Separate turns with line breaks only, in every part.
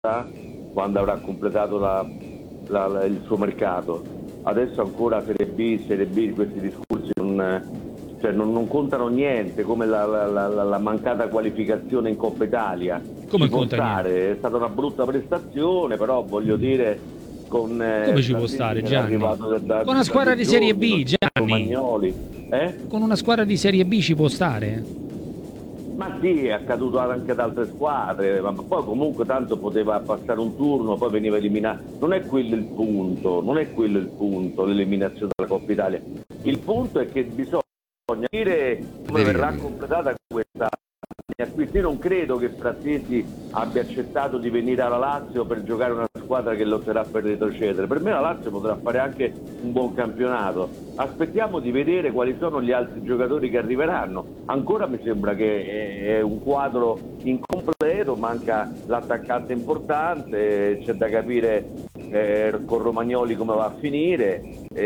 quando avrà completato il suo mercato. Adesso ancora Serie B, questi discorsi non contano niente, come la mancata qualificazione in Coppa Italia.
Come conta niente?
È stata una brutta prestazione, però voglio dire,
come ci può stare, Gianni? Con una squadra di Serie B, Gianni. Con una squadra di Serie B ci può stare?
Ma sì, è accaduto anche ad altre squadre, ma poi comunque tanto poteva passare un turno, poi veniva eliminato. Non è quello il punto, l'eliminazione dalla Coppa Italia. Il punto è che bisogna dire come verrà completata questa acquisti. Io non credo che Frattesi abbia accettato di venire alla Lazio per giocare una squadra che lotterà per retrocedere. Per me la Lazio potrà fare anche un buon campionato. Aspettiamo di vedere quali sono gli altri giocatori che arriveranno. Ancora mi sembra che è un quadro incompleto, manca l'attaccante importante, c'è da capire con Romagnoli come va a finire,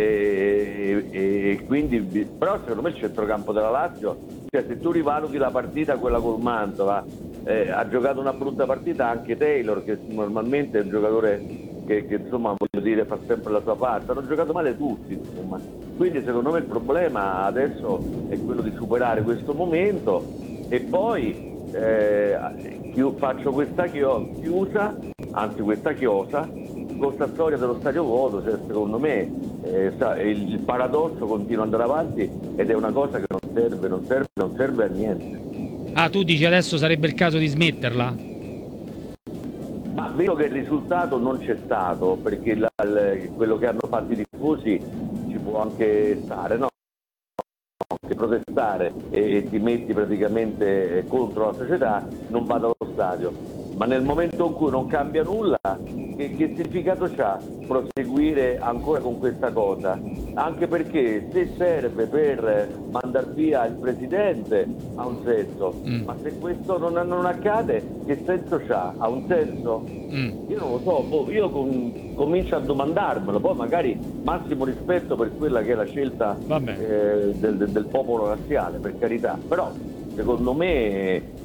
e quindi, però secondo me il centrocampo della Lazio, cioè se tu rivaluti la partita, quella col Mantova, ha giocato una brutta partita anche Taylor, che normalmente è un giocatore che insomma, voglio dire, fa sempre la sua parte. Hanno giocato male tutti, insomma. Quindi secondo me il problema adesso è quello di superare questo momento, e poi faccio questa chiosa con questa storia dello stadio vuoto. Cioè, secondo me il paradosso continua ad andare avanti, ed è una cosa che non serve a niente.
Ah, tu dici adesso sarebbe il caso di smetterla?
Ma vedo che il risultato non c'è stato, perché quello che hanno fatto i tifosi ci può anche stare, no? Che protestare e ti metti praticamente contro la società, non vado allo stadio. Ma nel momento in cui non cambia nulla, che significato c'ha proseguire ancora con questa cosa? Anche perché se serve per mandar via il presidente ha un senso, ma se questo non accade, che senso c'ha? Ha un senso? Io non lo so, io comincio a domandarmelo. Poi magari massimo rispetto per quella che è la scelta del popolo razziale, per carità, però secondo me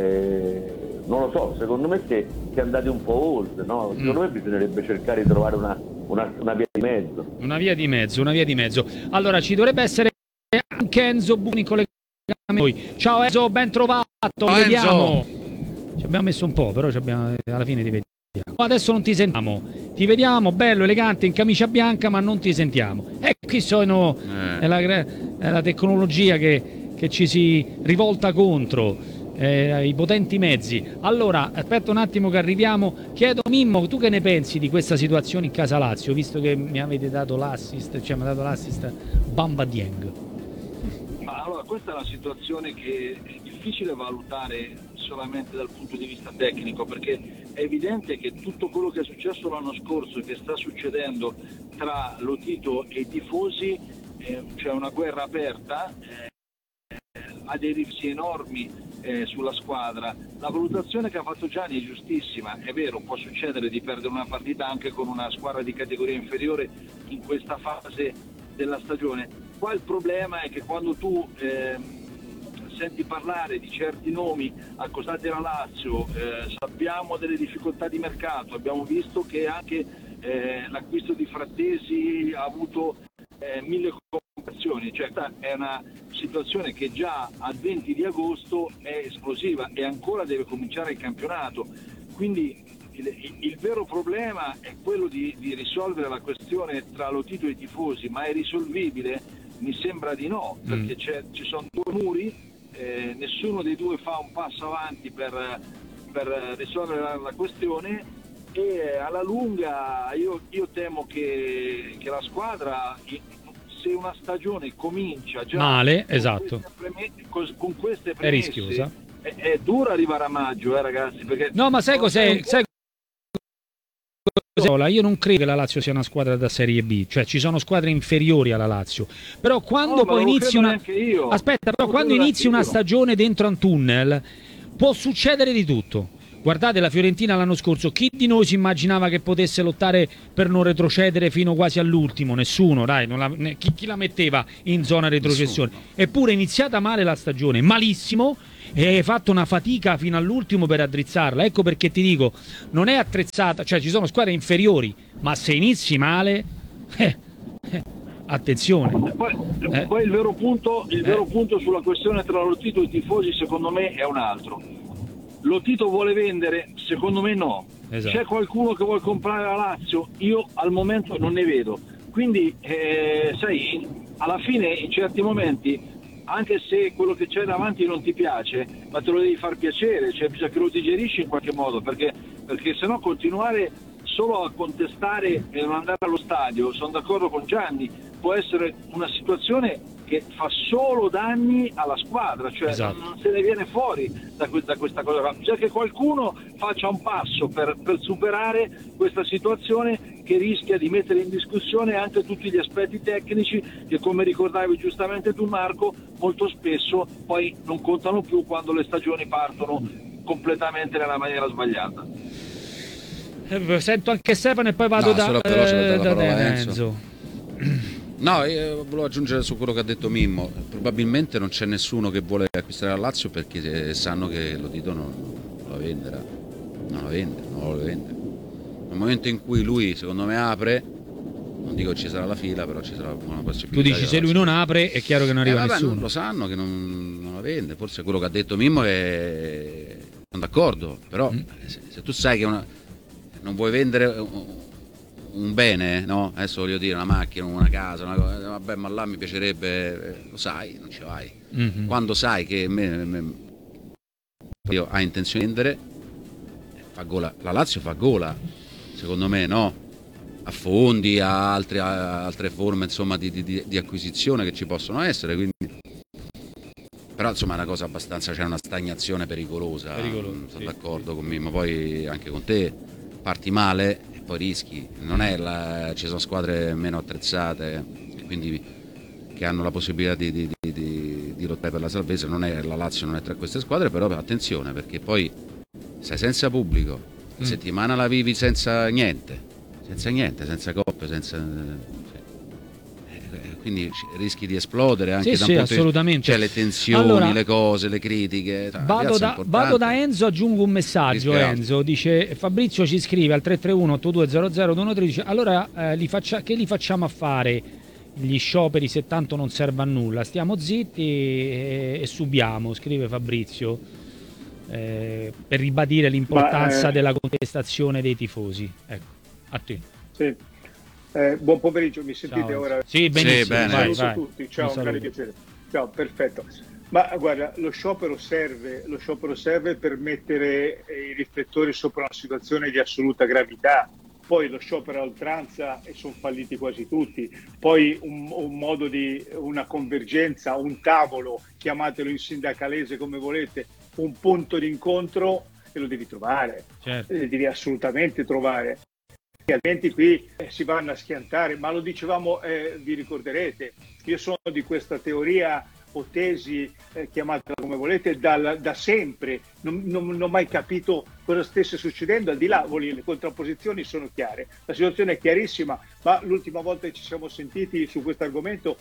non lo so, secondo me si è andati un po' oltre, no? Secondo me bisognerebbe cercare di trovare una via di mezzo. Una via
di mezzo. Allora ci dovrebbe essere anche Enzo Buni in collegamento. Ciao Enzo, ben trovato, vediamo. Ci abbiamo messo un po', però alla fine ti vediamo. Adesso non ti sentiamo, ti vediamo bello, elegante, in camicia bianca, ma non ti sentiamo. E qui è la tecnologia che ci si rivolta contro. I potenti mezzi. Allora, aspetta un attimo che arriviamo. Chiedo a Mimmo, tu che ne pensi di questa situazione in casa Lazio, visto che mi avete dato l'assist, mi ha dato l'assist Bamba Dieng?
Allora, questa è una situazione che è difficile valutare solamente dal punto di vista tecnico, perché è evidente che tutto quello che è successo l'anno scorso e che sta succedendo tra Lotito e i tifosi, c'è una guerra aperta, ha dei riflessi enormi sulla squadra. La valutazione che ha fatto Gianni è giustissima, è vero, può succedere di perdere una partita anche con una squadra di categoria inferiore in questa fase della stagione. Qua il problema è che quando tu senti parlare di certi nomi accostati alla Lazio, sappiamo delle difficoltà di mercato, abbiamo visto che anche l'acquisto di Frattesi ha avuto 1000 complicazioni, cioè è una situazione che già al 20 di agosto è esplosiva e ancora deve cominciare il campionato. Quindi il vero problema è quello di risolvere la questione tra Lotito e i tifosi, ma è risolvibile? Mi sembra di no, perché ci sono due muri, nessuno dei due fa un passo avanti per risolvere la questione, e alla lunga io temo che la squadra, se una stagione comincia già
male, esatto,
con queste premesse,
è rischiosa.
È duro arrivare a maggio, ragazzi, perché
no, ma sai cos'è? Io non credo che la Lazio sia una squadra da Serie B, cioè ci sono squadre inferiori alla Lazio, però quando poi inizi quando inizi una stagione dentro un tunnel può succedere di tutto. Guardate la Fiorentina l'anno scorso, chi di noi si immaginava che potesse lottare per non retrocedere fino quasi all'ultimo? Nessuno, dai, chi la metteva in zona retrocessione? Eppure è iniziata male la stagione, malissimo, e hai fatto una fatica fino all'ultimo per addrizzarla. Ecco perché ti dico, non è attrezzata, cioè ci sono squadre inferiori, ma se inizi male, attenzione.
Poi il vero punto sulla questione tra Lotito e i tifosi secondo me è un altro. Lotito vuole vendere? Secondo me no.
Esatto.
C'è qualcuno che vuole comprare la Lazio? Io al momento non ne vedo. Quindi sai, alla fine in certi momenti, anche se quello che c'è davanti non ti piace, ma te lo devi far piacere, cioè bisogna che lo digerisci in qualche modo, perché sennò continuare solo a contestare e non andare allo stadio, sono d'accordo con Gianni, può essere una situazione che fa solo danni alla squadra, cioè
esatto.
non se ne viene fuori da questa cosa. Bisogna che qualcuno faccia un passo per superare questa situazione che rischia di mettere in discussione anche tutti gli aspetti tecnici che, come ricordavi giustamente tu Marco, molto spesso poi non contano più quando le stagioni partono completamente nella maniera sbagliata.
Sento anche Stefano e poi vado da Enzo.
No, io volevo aggiungere su quello che ha detto Mimmo. Probabilmente non c'è nessuno che vuole acquistare la Lazio perché sanno che Lotito non la venderà. Non la vende, non la vuole vendere. Nel momento in cui lui, secondo me, apre, non dico ci sarà la fila, però ci sarà una possibilità.
Tu dici se lui non apre è chiaro che non arriva nessuno.
Lo sanno che non la vende. Forse quello che ha detto Mimmo è... Sono d'accordo, però se tu sai che non vuoi vendere un bene, no? Adesso voglio dire una macchina, una casa, una cosa, vabbè, ma là mi piacerebbe, lo sai, non ci vai. Quando sai che io ha intenzione di vendere, fa gola. La Lazio fa gola, secondo me, no? A fondi, a altre forme, insomma, di acquisizione che ci possono essere, quindi. Però insomma è una cosa abbastanza, c'è una stagnazione pericolosa. Sono
sì,
d'accordo
sì.
con me, ma poi anche con te parti male e poi rischi. Non è ci sono squadre meno attrezzate, quindi che hanno la possibilità di lottare per la salvezza. Non è la Lazio, non è tra queste squadre, però attenzione perché poi sei senza pubblico, la settimana la vivi senza niente, senza coppe, quindi rischi di esplodere anche da un punto
assolutamente.
C'è le tensioni, allora, le cose, le critiche.
Vado da Enzo, aggiungo un messaggio. Enzo dice: Fabrizio ci scrive al 331-8200-213. Allora che li facciamo a fare gli scioperi se tanto non serve a nulla? Stiamo zitti e subiamo, scrive Fabrizio, per ribadire l'importanza della contestazione dei tifosi. Ecco, a te.
Sì. Buon pomeriggio, mi sentite ora?
Sì, benissimo.
Sì, bene.
Saluto a tutti, ciao, un grande piacere. Ciao, perfetto. Ma guarda, lo sciopero serve per mettere i riflettori sopra una situazione di assoluta gravità. Poi lo sciopero a oltranza e sono falliti quasi tutti. Poi un modo di una convergenza, un tavolo, chiamatelo in sindacalese come volete, un punto di incontro e lo devi trovare.
Certo.
Devi assolutamente trovare. Altrimenti qui si vanno a schiantare, ma lo dicevamo, vi ricorderete, io sono di questa teoria o tesi, chiamatela come volete, da sempre, non ho mai capito cosa stesse succedendo, al di là, le contrapposizioni sono chiare, la situazione è chiarissima, ma l'ultima volta che ci siamo sentiti su questo argomento,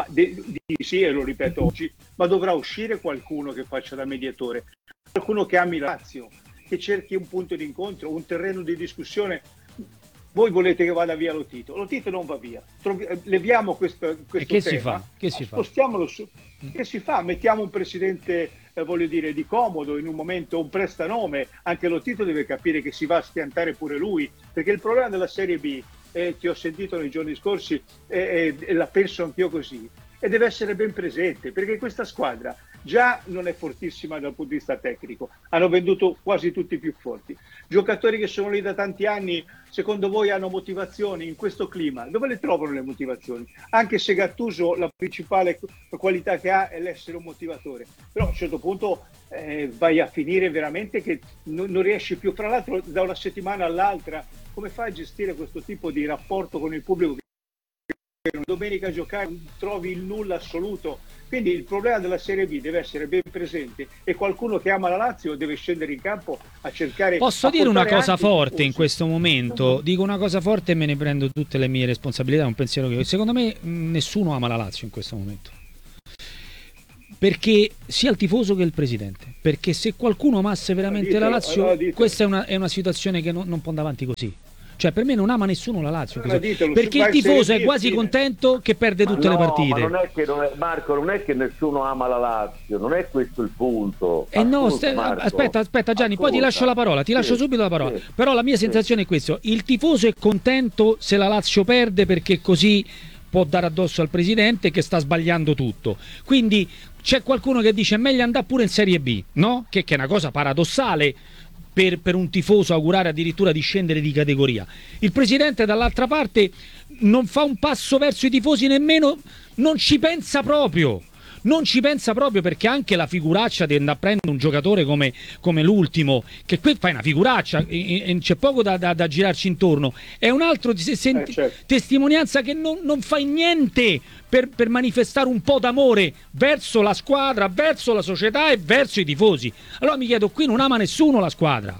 sì, e lo ripeto oggi, ma dovrà uscire qualcuno che faccia da mediatore, qualcuno che ami la Lazio, che cerchi un punto di incontro, un terreno di discussione. Voi volete che vada via Lotito non va via, leviamo questo
e che
tema,
si fa?
Spostiamolo su. Che si fa? Mettiamo un presidente di comodo, in un momento un prestanome, anche Lotito deve capire che si va a schiantare pure lui, perché il problema della Serie B, che ho sentito nei giorni scorsi e la penso anch'io così, e deve essere ben presente, perché questa squadra già non è fortissima dal punto di vista tecnico, hanno venduto quasi tutti i più forti, giocatori che sono lì da tanti anni, secondo voi hanno motivazioni in questo clima? Dove le trovano le motivazioni? Anche se Gattuso la principale qualità che ha è l'essere un motivatore, però a un certo punto vai a finire veramente che non riesci più. Fra l'altro da una settimana all'altra come fai a gestire questo tipo di rapporto con il pubblico? Domenica a giocare trovi il nulla assoluto, quindi il problema della Serie B deve essere ben presente e qualcuno che ama la Lazio deve scendere in campo a cercare.
Posso dire una cosa forte in questo momento? Dico una cosa forte e me ne prendo tutte le mie responsabilità, è un pensiero che secondo me nessuno ama la Lazio in questo momento, perché sia il tifoso che il presidente, perché se qualcuno amasse veramente la Lazio, questa è una situazione che non può andare avanti così. Cioè, per me non ama nessuno la Lazio, perché il tifoso è quasi contento che perde tutte le partite.
Ma non è che Marco, non è che nessuno ama la Lazio, non è questo il punto.
Aspetta Gianni, poi ti lascio la parola, subito la parola. Sì. Però la mia sensazione è questa: il tifoso è contento se la Lazio perde, perché così può dare addosso al presidente che sta sbagliando tutto. Quindi c'è qualcuno che dice meglio andare pure in Serie B, no? Che è una cosa paradossale per un tifoso augurare addirittura di scendere di categoria. Il presidente dall'altra parte non fa un passo verso i tifosi, nemmeno, non ci pensa proprio, perché anche la figuraccia di andare a prendere un giocatore come l'ultimo, che qui fai una figuraccia, c'è poco da girarci intorno, è un altro testimonianza che non fai niente per manifestare un po' d'amore verso la squadra, verso la società e verso i tifosi. Allora mi chiedo, qui non ama nessuno la squadra,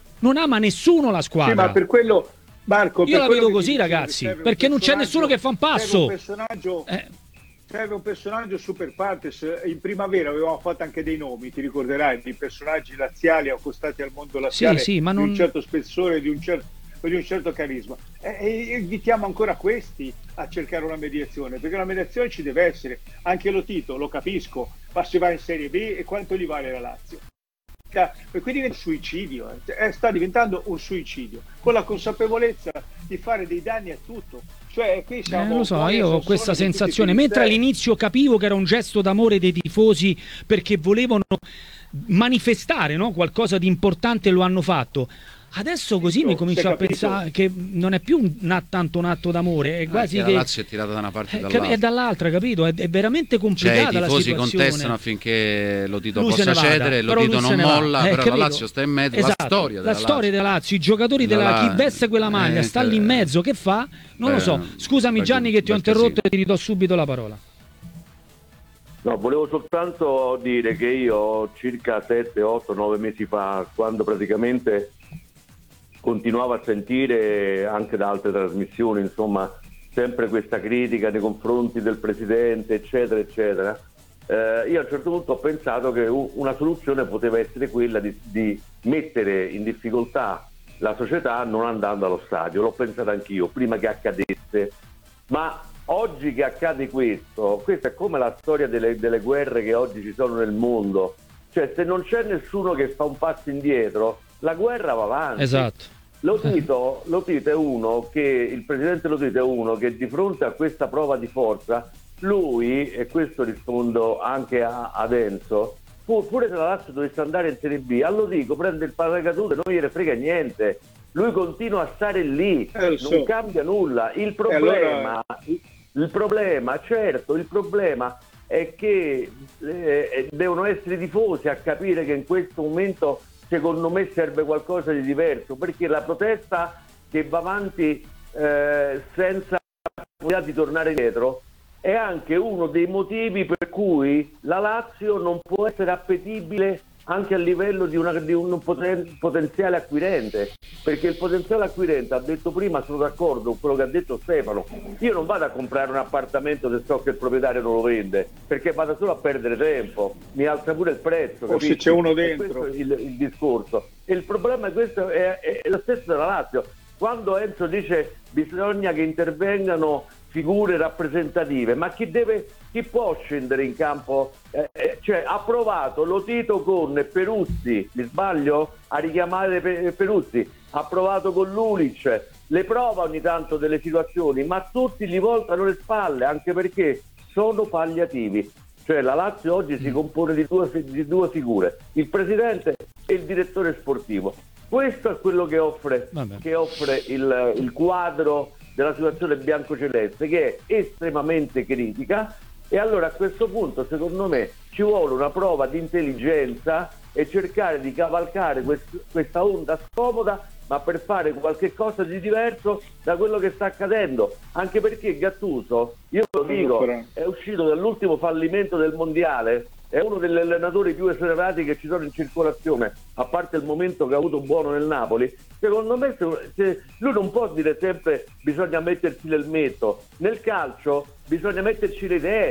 Sì, ma per quello, Marco,
io la vedo così, ragazzi, perché non c'è nessuno che fa un passo.
Serve un personaggio super partes. In primavera avevamo fatto anche dei nomi, ti ricorderai, di personaggi laziali accostati al mondo laziale,
ma
di un certo spessore, di un certo carisma, e invitiamo ancora questi a cercare una mediazione, perché la mediazione ci deve essere. Anche lo Tito, lo capisco, ma si va in Serie B e quanto gli vale la Lazio? E qui diventa un suicidio, sta diventando un suicidio, con la consapevolezza di fare dei danni a tutto. Cioè, qui siamo,
lo so, io ho questa sensazione, mentre all'inizio capivo che era un gesto d'amore dei tifosi perché volevano manifestare, no, qualcosa di importante, lo hanno fatto. Adesso così mi comincio a pensare che non è più tanto un atto d'amore, è quasi che
la Lazio è tirata da una parte e dall'altra.
È dall'altra, capito? È veramente complicata la situazione.
I tifosi contestano affinché lo Tito possa cedere, lo Tito non molla, però capito? La Lazio sta in mezzo,
esatto, la storia della Lazio, i giocatori chi veste quella maglia sta lì in mezzo, che fa? Non lo so. Scusami Gianni che ti ho interrotto e ti ridò subito la parola.
No, volevo soltanto dire che io circa 7, 8, 9 mesi fa, quando praticamente continuavo a sentire anche da altre trasmissioni, insomma, sempre questa critica nei confronti del presidente, eccetera, eccetera, io a un certo punto ho pensato che una soluzione poteva essere quella di mettere in difficoltà la società non andando allo stadio. L'ho pensato anch'io, prima che accadesse, ma oggi che accade questo è come la storia delle guerre che oggi ci sono nel mondo. Cioè, se non c'è nessuno che fa un passo indietro, la guerra va avanti.
Esatto.
Lo Tito è uno che, il presidente Lo Tito è uno che di fronte a questa prova di forza, lui, e questo rispondo anche ad Enzo, pure se la Lazio dovesse andare in Serie B, allo dico, prende il paracadute, non gliene frega niente, lui continua a stare lì, non cambia nulla. Il problema è che devono essere i tifosi a capire che in questo momento secondo me serve qualcosa di diverso, perché la protesta che va avanti senza possibilità di tornare indietro è anche uno dei motivi per cui la Lazio non può essere appetibile anche a livello di un potenziale acquirente, perché il potenziale acquirente, ha detto prima, sono d'accordo con quello che ha detto Stefano, io non vado a comprare un appartamento se so che il proprietario non lo vende, perché vado solo a perdere tempo, mi alza pure il prezzo,
o se c'è uno dentro.
Questo è il discorso, e il problema è questo, è lo stesso della Lazio. Quando Enzo dice bisogna che intervengano figure rappresentative, ma chi può scendere in campo? Cioè, ha provato Lo Tito con Peruzzi, mi sbaglio? A richiamare Peruzzi, ha provato con Lulic, le prova ogni tanto delle situazioni, ma tutti gli voltano le spalle, anche perché sono palliativi. Cioè, la Lazio oggi si compone di due figure, il presidente e il direttore sportivo. Questo è quello che offre il quadro della situazione biancoceleste, che è estremamente critica, e allora a questo punto secondo me ci vuole una prova di intelligenza e cercare di cavalcare questa onda scomoda, ma per fare qualche cosa di diverso da quello che sta accadendo, anche perché Gattuso, io lo dico, è uscito dall'ultimo fallimento del mondiale, è uno degli allenatori più esagerati che ci sono in circolazione, a parte il momento che ha avuto buono nel Napoli. Secondo me lui non può dire sempre bisogna mettersi l'elmetto, nel calcio bisogna metterci le idee,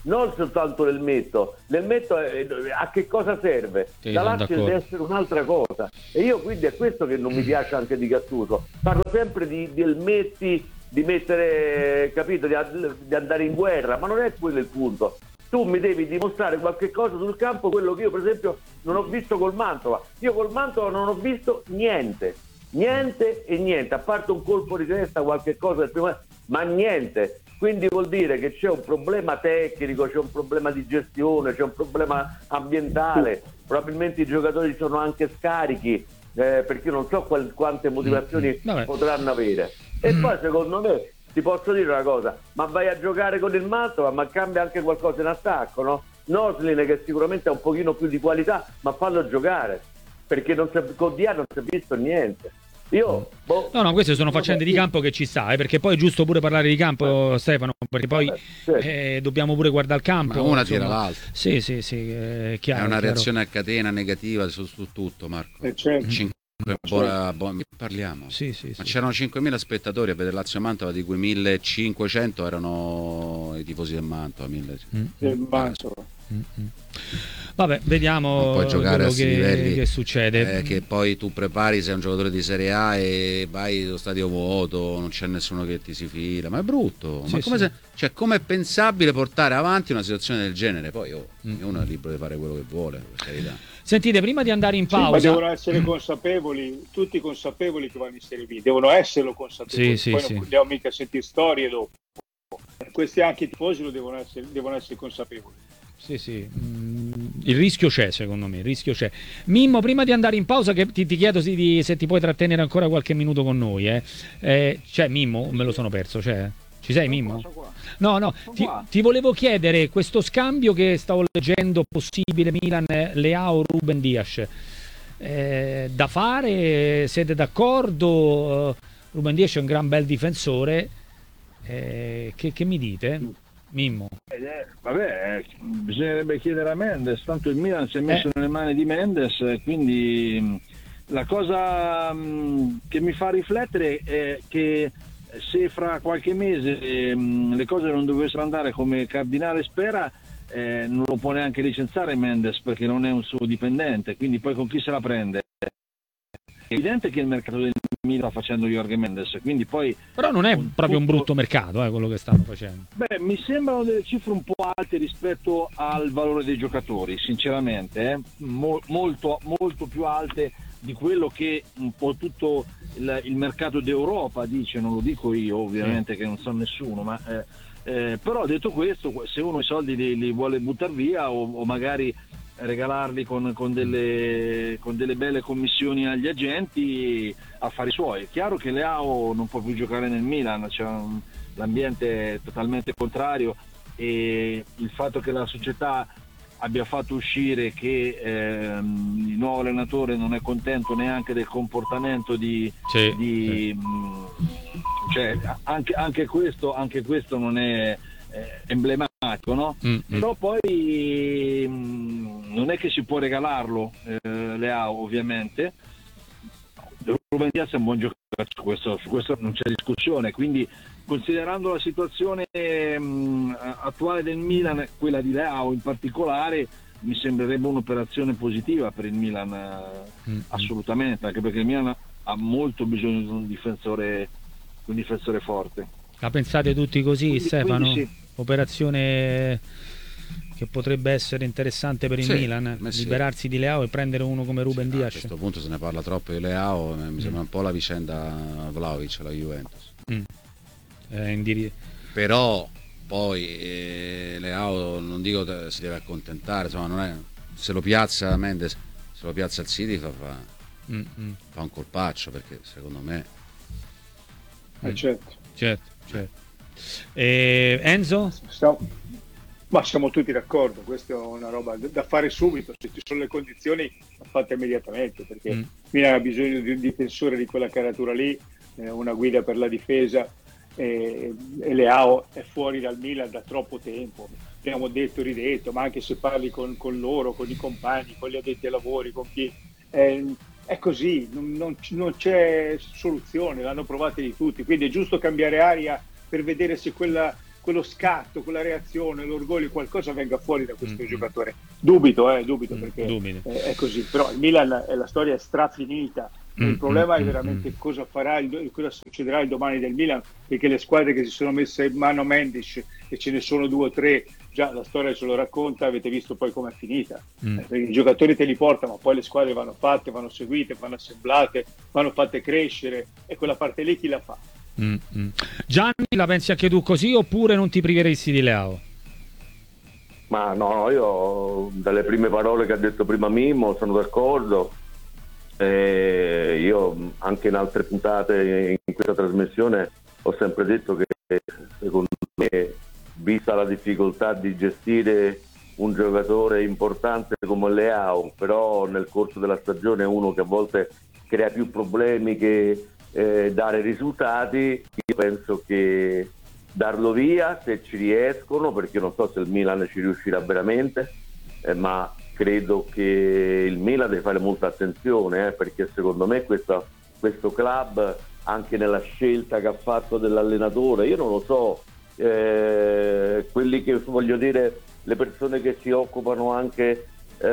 non soltanto l'elmetto a che cosa serve?
Sì,
La
sono
Lazio
d'accordo.
deve essere un'altra cosa, e io quindi è questo che non mi piace anche di Gattuso. Parlo sempre di elmetti, di mettere, capito, di andare in guerra, ma non è quello il punto. Tu mi devi dimostrare qualche cosa sul campo, quello che io per esempio non ho visto col Mantova. Io col Mantova non ho visto niente, a parte un colpo di testa, qualche cosa del primo, ma niente. Quindi vuol dire che c'è un problema tecnico, c'è un problema di gestione, c'è un problema ambientale, probabilmente i giocatori sono anche scarichi, perché non so quante motivazioni potranno avere. E poi secondo me ti posso dire una cosa, ma vai a giocare con il Mantova, ma cambia anche qualcosa in attacco, no? Noslin, che sicuramente ha un pochino più di qualità, ma fallo giocare, perché con Dia non si è visto niente.
No, queste sono faccende di campo che ci sta, perché poi è giusto pure parlare di campo, Stefano, perché poi dobbiamo pure guardare il campo.
Ma una tira l'altra.
Sì, è chiaro.
È una
chiaro.
reazione a catena negativa su tutto, Marco. Parliamo.
Sì.
Ma c'erano 5.000 spettatori a vedere Lazio Mantova, di cui 1.500 erano i tifosi del Mantova.
Del Mantova.
Vabbè, vediamo
puoi giocare a
quello
livelli,
che succede.
che poi tu prepari, sei un giocatore di Serie A e vai allo stadio vuoto, non c'è nessuno che ti si fila, ma è brutto.
Sì,
come è pensabile portare avanti una situazione del genere? Poi uno è libero di fare quello che vuole, per carità.
Sentite, prima di andare in pausa,
ma devono essere consapevoli, tutti consapevoli che vanno in Serie B, devono esserlo consapevoli. Poi non vogliamo mica sentire storie dopo. Questi anche i tifosi devono essere consapevoli.
Sì. Il rischio c'è, secondo me. Il rischio c'è. Mimmo, prima di andare in pausa, che ti chiedo se ti puoi trattenere ancora qualche minuto con noi. C'è Mimmo? Me lo sono perso. Ci sei, Mimmo? No. Ti volevo chiedere questo scambio che stavo leggendo, possibile Milan, Leao, Ruben Dias. Da fare? Siete d'accordo? Ruben Dias è un gran bel difensore. Che mi dite? Mimmo.
Bisognerebbe chiedere a Mendes, tanto il Milan si è messo nelle mani di Mendes, quindi la cosa che mi fa riflettere è che se fra qualche mese le cose non dovessero andare come Cardinale spera, non lo può neanche licenziare Mendes, perché non è un suo dipendente, quindi poi con chi se la prende? È evidente che il mercato del Milan sta facendo Jorge Mendes, quindi poi...
Però non è proprio un brutto mercato quello che stanno facendo.
Mi sembrano delle cifre un po' alte rispetto al valore dei giocatori, sinceramente, molto più alte di quello che un po' tutto il mercato d'Europa dice, non lo dico io ovviamente, che non so nessuno, ma però detto questo, se uno i soldi li vuole buttare via o magari regalarli con delle belle commissioni agli agenti, affari suoi. È chiaro che Leao non può più giocare nel Milan, l'ambiente è totalmente contrario, e il fatto che la società abbia fatto uscire che il nuovo allenatore non è contento neanche del comportamento cioè anche questo non è emblematico, no? Però poi non è che si può regalarlo Leao, ovviamente. Ruben Dias è un buon giocatore, su questo non c'è discussione, quindi considerando la situazione attuale del Milan, quella di Leao in particolare, mi sembrerebbe un'operazione positiva per il Milan, assolutamente, anche perché il Milan ha molto bisogno di un difensore forte.
La pensate tutti così,
quindi,
Stefano?
Quindi sì.
Operazione che potrebbe essere interessante per il Milan, liberarsi di Leao e prendere uno come Ruben Dias.
A questo punto se ne parla troppo di Leao, mi sembra un po' la vicenda Vlahovic alla Juventus. Però poi Leao, non dico si deve accontentare, insomma, non è, se lo piazza Mendes, se lo piazza il City fa un colpaccio, perché secondo me
certo. Enzo?
Ma siamo tutti d'accordo, questa è una roba da fare subito, se ci sono le condizioni fatte immediatamente, perché Milan ha bisogno di un difensore di quella caratura lì, una guida per la difesa, e Leao è fuori dal Milan da troppo tempo, abbiamo detto e ridetto, ma anche se parli con loro, con i compagni, con gli addetti ai lavori, con chi... è così, non c'è soluzione, l'hanno provata di tutti, quindi è giusto cambiare aria per vedere se quella quello scatto, quella reazione, l'orgoglio, qualcosa venga fuori da questo giocatore. Dubito perché è così. Però il Milan, la storia è strafinita. Il problema è veramente cosa succederà il domani del Milan, perché le squadre che si sono messe in mano Mendes, e ce ne sono 2 o 3, già la storia ce lo racconta, avete visto poi com'è finita. Perché i giocatori te li portano, ma poi le squadre vanno fatte, vanno seguite, vanno assemblate, vanno fatte crescere, e quella parte lì chi la fa?
Gianni, la pensi anche tu così, oppure non ti priveresti di Leao?
Ma no, io dalle prime parole che ha detto prima Mimmo sono d'accordo. Io anche in altre puntate in questa trasmissione ho sempre detto che secondo me, vista la difficoltà di gestire un giocatore importante come Leao, però nel corso della stagione è uno che a volte crea più problemi che dare risultati, io penso che darlo via se ci riescono, perché io non so se il Milan ci riuscirà veramente, ma credo che il Milan deve fare molta attenzione, perché secondo me questo club, anche nella scelta che ha fatto dell'allenatore, io non lo so, quelli che voglio dire, le persone che si occupano anche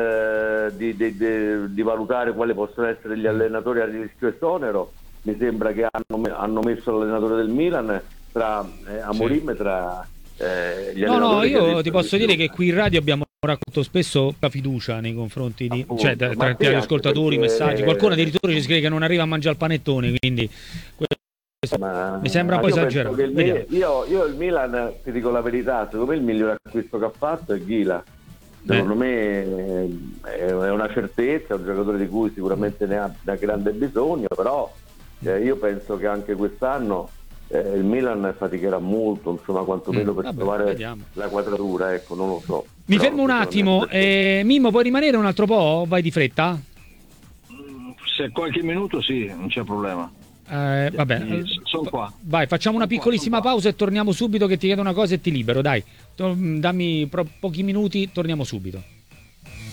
di valutare quali possono essere gli allenatori a rischio esonero, mi sembra che hanno messo l'allenatore del Milan tra Amorim e tra gli allenatori.
Io ti posso dire che qui in radio abbiamo raccontato spesso la fiducia nei confronti di, cioè, tra gli ascoltatori, messaggi. Qualcuno addirittura ci scrive che non arriva a mangiare il panettone, quindi mi sembra un po' esagerato.
Io il Milan, ti dico la verità, secondo me il miglior acquisto che ha fatto è Ghila. Secondo me è una certezza, è un giocatore di cui sicuramente ne ha grande bisogno, però io penso che anche quest'anno il Milan faticherà molto, insomma, quantomeno per trovare la quadratura, ecco, non lo so.
Mi fermo un attimo, Mimmo, puoi rimanere un altro po'? Vai di fretta?
Se qualche minuto sì, non c'è problema.
Vabbè,
sono qua.
Vai, facciamo una piccolissima pausa e torniamo subito, che ti chiedo una cosa e ti libero, dai. Dammi pochi minuti, torniamo subito.